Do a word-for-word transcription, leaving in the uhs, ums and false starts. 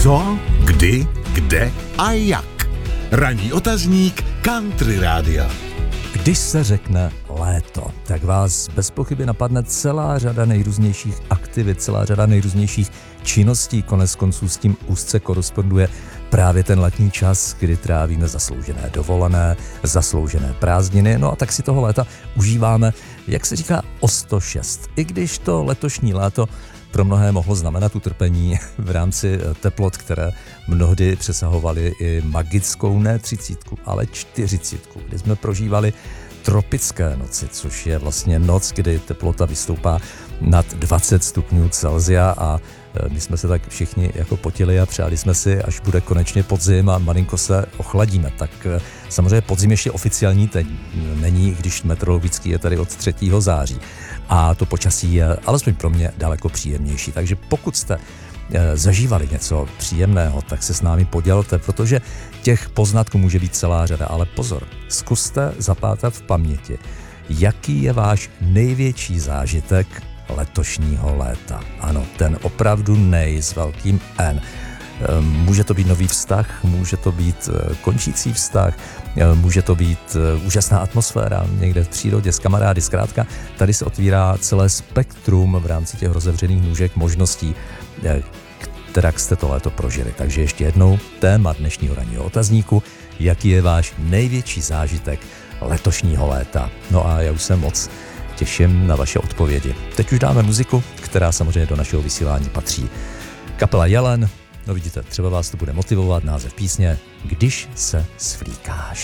Co, kdy, kde a jak. Ranní otazník Country Rádia. Když se řekne léto, tak vás bez pochyby napadne celá řada nejrůznějších aktivit, celá řada nejrůznějších činností. Konec konců s tím úzce koresponduje právě ten letní čas, kdy trávíme zasloužené dovolené, zasloužené prázdniny, no a tak si toho léta užíváme, jak se říká, o sto šest. I když to letošní léto pro mnohé mohlo znamenat utrpení v rámci teplot, které mnohdy přesahovaly i magickou ne třicítku, ale čtyřicítku, kdy jsme prožívali tropické noci, což je vlastně noc, kdy teplota vystoupá nad dvacet stupňů Celsia a my jsme se tak všichni jako potili a přáli jsme si, až bude konečně podzim a malinko se ochladíme. Tak samozřejmě podzim ještě oficiální teď není, když meteorologický je tady od třetího září. A to počasí je alespoň pro mě daleko příjemnější. Takže pokud jste zažívali něco příjemného, tak se s námi podělte, protože těch poznatků může být celá řada. Ale pozor, zkuste zapátat v paměti, jaký je váš největší zážitek letošního léta. Ano, ten opravdu nej s velkým N. Může to být nový vztah, může to být končící vztah, může to být úžasná atmosféra někde v přírodě s kamarády. Zkrátka, tady se otvírá celé spektrum v rámci těch rozevřených nůžek možností, kterak jste to léto prožili. Takže ještě jednou téma dnešního ranního otazníku, jaký je váš největší zážitek letošního léta. No a já už jsem moc těším na vaše odpovědi. Teď už dáme muziku, která samozřejmě do našeho vysílání patří. Kapela Jelen, no vidíte, třeba vás to bude motivovat, název písně Když se svlíkáš.